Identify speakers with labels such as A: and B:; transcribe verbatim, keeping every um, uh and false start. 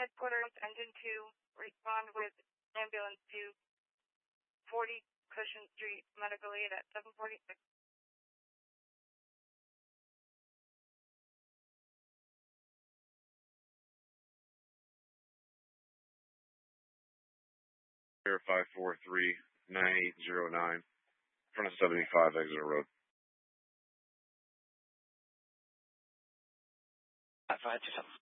A: headquarters, engine two, respond with ambulance to forty Cushion Street, medical aid at seven forty-six.
B: Air five four three nine eight zero nine, in front of seventy-five Exeter Road.
C: five two seven.